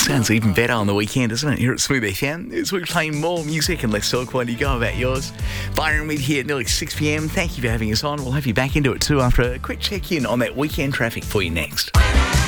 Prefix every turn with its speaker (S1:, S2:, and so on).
S1: Sounds even better on the weekend, doesn't it? Here at Smooth FM, as we play more music and let's talk while you go about yours. Byron Mid here at nearly 6 p.m. Thank you for having us on. We'll have you back into it too after a quick check-in on that weekend traffic for you next.